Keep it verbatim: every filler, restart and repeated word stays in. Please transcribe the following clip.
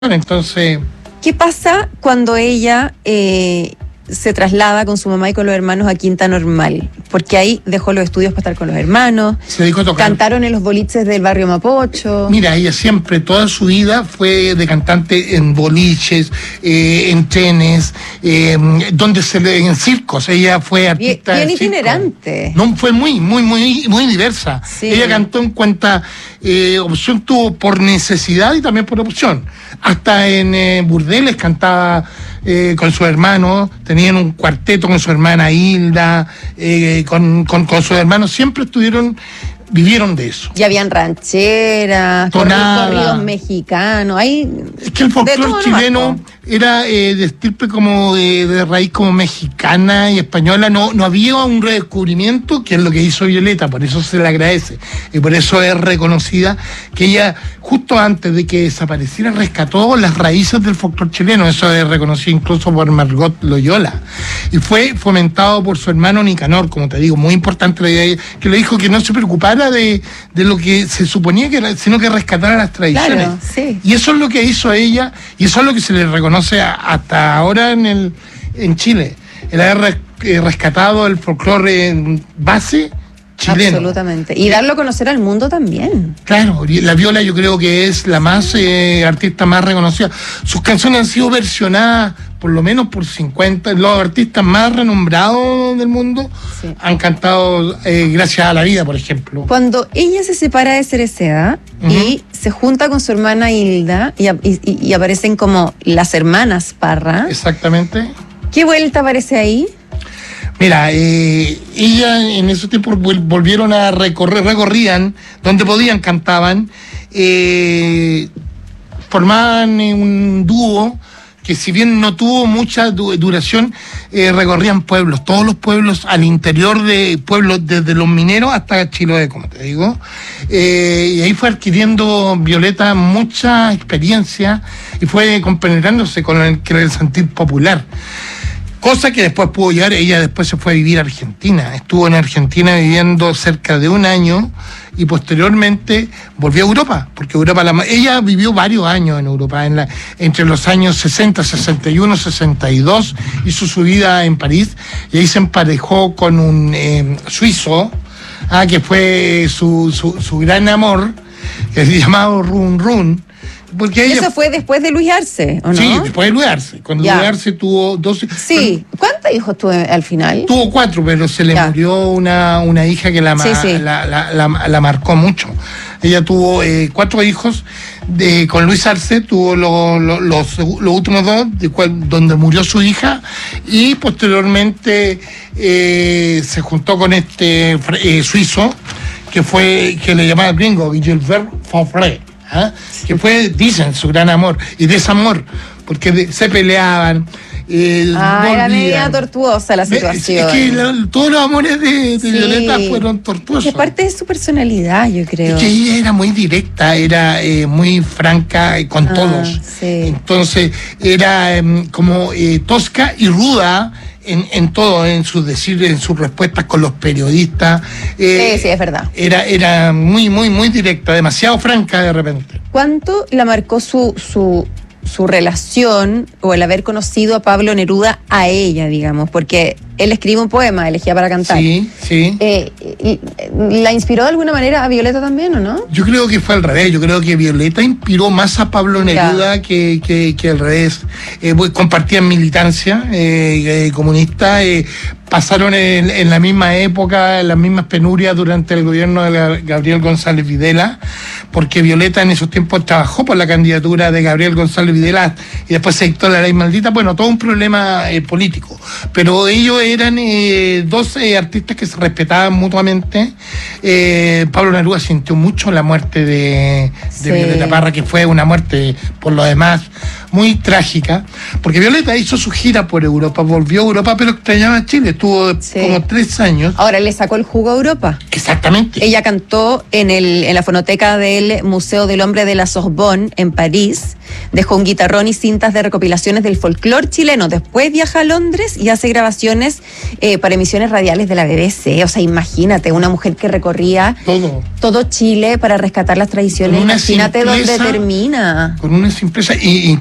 Entonces, ¿qué pasa cuando ella eh, se traslada con su mamá y con los hermanos a Quinta Normal? Porque ahí dejó los estudios para estar con los hermanos. Se dedicó a tocar. Cantaron en los boliches del barrio Mapocho. Mira, ella siempre, toda su vida fue de cantante en boliches, eh, en trenes, eh, donde se le, en circos. Ella fue artista. Bien, bien de itinerante. No, fue muy, muy, muy, muy diversa. Sí. Ella cantó en cuanta eh, opción tuvo por necesidad y también por opción. Hasta en eh, burdeles cantaba eh, con su hermano, tenían un cuarteto con su hermana Hilda, eh, con, con, con sus hermanos, siempre estuvieron, vivieron de eso. Ya habían rancheras, Tonada. corridos mexicanos. Hay Es que el folclore chileno era eh, de estirpe como de, de raíz como mexicana y española. No, no había un redescubrimiento, que es lo que hizo Violeta, por eso se le agradece. Y por eso es reconocida que ella, justo antes de que desapareciera, rescató las raíces del folclore chileno. Eso es reconocido incluso por Margot Loyola. Y fue fomentado por su hermano Nicanor, como te digo, muy importante la idea, que le dijo que no se preocupara de, de lo que se suponía que era, sino que rescatara las tradiciones. Claro, sí. Y eso es lo que hizo ella, y eso es lo que se le reconoce a, hasta ahora en el en Chile, el haber res, eh, rescatado el folclore en base chileno. Absolutamente. Y darlo a conocer al mundo también. Claro, la Viola yo creo que es la más eh, artista más reconocida. Sus canciones han sido versionadas por lo menos por cincuenta, los artistas más renombrados del mundo sí. han cantado eh, Gracias a la Vida, por ejemplo. Cuando ella se separa de Cereceda uh-huh. y se junta con su hermana Hilda y, y, y aparecen como las hermanas Parra. Exactamente. ¿Qué vuelta aparece ahí? Mira, eh, ella en esos tiempos volvieron a recorrer, recorrían, donde podían cantaban, eh, formaban un dúo que si bien no tuvo mucha du- duración, eh, recorrían pueblos, todos los pueblos al interior de pueblos, desde los mineros hasta Chiloé, como te digo, eh, y ahí fue adquiriendo Violeta mucha experiencia y fue compenetrándose con el, con el sentir popular. Cosa que después pudo llegar, ella después se fue a vivir a Argentina, estuvo en Argentina viviendo cerca de un año y posteriormente volvió a Europa, porque Europa la, ella vivió varios años en Europa, en la, entre los años sesenta, sesenta y uno, sesenta y dos, hizo su vida en París y ahí se emparejó con un eh, suizo, ah, que fue su, su, su gran amor, que se llamaba Run Run. Porque ella, eso fue después de Luis Arce, ¿o no? Sí, después de Luis Arce. Cuando ya. Luis Arce tuvo doce... Sí. ¿Cuántos hijos tuvo al final? Tuvo cuatro, pero se le ya. murió una, una hija que la, sí, sí. La, la, la, la marcó mucho. Ella tuvo eh, cuatro hijos de, con Luis Arce, tuvo lo, lo, los, los últimos dos, de cual, donde murió su hija, y posteriormente eh, se juntó con este eh, suizo, que fue que le llamaba gringo, Gilbert Fauré. ¿Ah? Que fue, dicen, su gran amor y desamor, porque de, se peleaban. Eh, ah, era media tortuosa la situación. Es, es que la, todos los amores de, de sí. Violeta fueron tortuosos. Es parte de su personalidad, yo creo. Es que ella era muy directa, era eh, muy franca con ah, todos. Sí. Entonces, era eh, como eh, tosca y ruda. En, en todo, en sus decir, en sus respuestas con los periodistas. Eh, sí, sí, es verdad. Era, era muy, muy, muy directa, demasiado franca de repente. ¿Cuánto la marcó su, su, su relación o el haber conocido a Pablo Neruda a ella, digamos? Porque él escribe un poema, elegía para cantar. Sí, sí. Eh, ¿La inspiró de alguna manera a Violeta también, o no? Yo creo que fue al revés. Yo creo que Violeta inspiró más a Pablo Neruda que, que, que al revés. Eh, compartían militancia eh, eh, comunista, eh, pasaron en, en la misma época, en las mismas penurias durante el gobierno de Gabriel González Videla, porque Violeta en esos tiempos trabajó por la candidatura de Gabriel González Videla y después se dictó la ley maldita. Bueno, todo un problema eh, político. Pero ellos eran eh, dos eh, artistas que se respetaban mutuamente. Eh, Pablo Neruda sintió mucho la muerte de, de sí. Violeta Parra, que fue una muerte por lo demás muy trágica, porque Violeta hizo su gira por Europa, volvió a Europa, pero extrañaba a Chile, estuvo sí. como tres años. Ahora le sacó el jugo a Europa. Exactamente. Ella cantó en, el, en la fonoteca del Museo del Hombre de la Sorbonne, en París, dejó un guitarrón y cintas de recopilaciones del folclore chileno, después viaja a Londres y hace grabaciones eh, para emisiones radiales de la B B C, o sea, imagínate, una mujer que recorría todo, todo Chile para rescatar las tradiciones, imagínate dónde termina. Con una simpleza, y, y